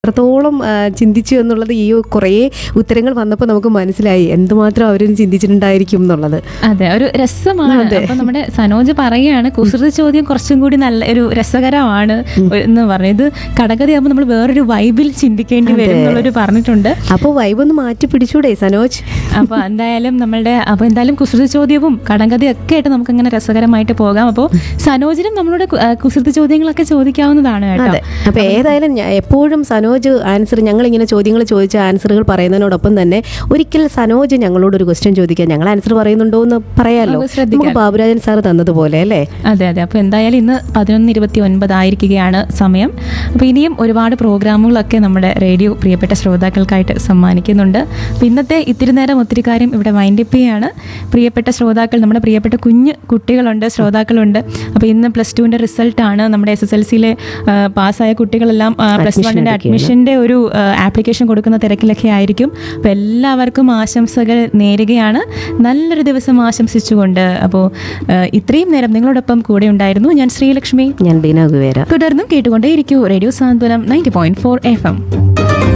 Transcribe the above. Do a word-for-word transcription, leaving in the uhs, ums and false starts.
എത്രത്തോളം ആ, ചിന്തിച്ചു എന്നുള്ളത് ഈ കുറേ ഉത്തരങ്ങൾ വന്നപ്പോൾ നമുക്ക് മനസ്സിലായി എന്തുമാത്രം അവരും ചിന്തിച്ചിട്ടുണ്ടായിരിക്കും എന്നുള്ളത്. അതെ, ഒരു രസമാണ്. അപ്പൊ നമ്മുടെ സനോജ് പറയുകയാണ് കുസൃതി ചോദ്യം കുറച്ചും കൂടി നല്ല ഒരു രസകരമാണ് എന്ന് പറഞ്ഞു. ഇത് കടകഥ ആകുമ്പോൾ നമ്മൾ വേറൊരു വൈബിൽ ചിന്തിക്കേണ്ടി വരും എന്നുള്ളൊരു പറഞ്ഞിട്ടുണ്ട്. അപ്പോൾ വൈബ് ഒന്ന് മാറ്റി പിടിച്ചൂടെ സനോജ്? അപ്പൊ എന്തായാലും നമ്മളുടെ അപ്പൊ എന്തായാലും കുസൃതി ചോദ്യവും കടകഥയും ഒക്കെ ആയിട്ട് നമുക്ക് അങ്ങനെ രസകരമായിട്ട് പോകാം. അപ്പോൾ സനോജിനും നമ്മളോട് കു- ആ, കുസൃതി ചോദ്യങ്ങളൊക്കെ ചോദിക്കാവുന്നതാണ് കേട്ടോ. അതെ, അപ്പോൾ ഏതായാലും ഞാൻ എപ്പോഴും സനോജ് ആൻസർ ഞങ്ങളിങ്ങനെ ചോദ്യങ്ങൾ ചോദിച്ച ആൻസറുകൾ പറയുന്നതിനോടൊപ്പം തന്നെ ഒരിക്കൽ സനോജ് ഞങ്ങളോട് ഒരു ക്വസ്റ്റ്യൻ ചോദിക്കാൻ ഞങ്ങൾ ആൻസർ പറയുന്നുണ്ടോ എന്ന് പറയാമല്ലോ. നമുക്ക് ശ്രദ്ധിക്കാം. നമുക്ക് ബാബുരാജൻ സാർ തന്നതുപോലെ അല്ലേ? അതെ അതെ. അപ്പോൾ എന്തായാലും ഇന്ന് പതിനൊന്ന് ഇരുപത്തി ഒൻപതായിരിക്കുകയാണ് സമയം. അപ്പോൾ ഇനിയും ഒരുപാട് പ്രോഗ്രാമുകളൊക്കെ നമ്മുടെ റേഡിയോ പ്രിയപ്പെട്ട ശ്രോതാക്കൾക്കായിട്ട് സമ്മാനിക്കുന്നുണ്ട്. അപ്പോൾ ഇന്നത്തെ ഇത്തിരി നേരം ഒത്തിരി കാര്യം ഇവിടെ വൈൻഡപ്പ് ചെയ്യാണ്. പ്രിയപ്പെട്ട ശ്രോതാക്കൾ, നമ്മുടെ പ്രിയപ്പെട്ട കുഞ്ഞ് കുട്ടികളുണ്ട്, ശ്രോതാക്കളുണ്ട്. അപ്പോൾ ഇന്ന് പ്ലസ് ടുവിൻ്റെ റിസൾട്ടാണ്. നമ്മുടെ എസ് എസ് എൽ സിയിലെ പാസ്സായ കുട്ടികളെല്ലാം പ്ലസ് വണ്ണിൻ്റെ അഡ്മിഷൻ്റെ ഒരു ആപ്ലിക്കേഷൻ കൊടുക്കുന്ന തിരക്കിലൊക്കെ ആയിരിക്കും. അപ്പോൾ എല്ലാവർക്കും ആശംസകൾ നേരുകയാണ്. നല്ലൊരു ദിവസം ആശംസിച്ചുകൊണ്ട് അപ്പോൾ ഇത്രയും നേരം നിങ്ങളോടൊപ്പം കൂടെ ഉണ്ടായിരുന്നു ഞാൻ ശ്രീലക്ഷ്മി. ഞാൻ ബീന ഗുവേര. തുടർന്നും കേട്ടുകൊണ്ടേയിരിക്കൂ റേഡിയോ സാന്ത്വനം ninety point four F M.